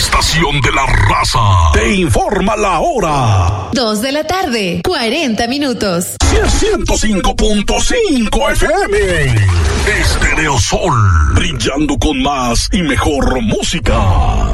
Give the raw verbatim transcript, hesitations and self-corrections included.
estación de la raza te informa la hora. Dos de la tarde, cuarenta minutos. ciento cinco punto cinco F M. Estéreo Sol, brillando con más y mejor música.